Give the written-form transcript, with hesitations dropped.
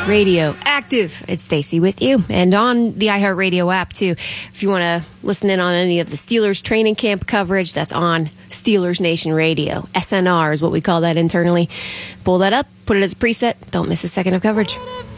Radio Active. It's Stacy with you. And on the iHeartRadio app, too. If you want to listen in on any of the Steelers training camp coverage, that's on Steelers Nation Radio. SNR is what we call that internally. Pull that up, put it as a preset. Don't miss a second of coverage.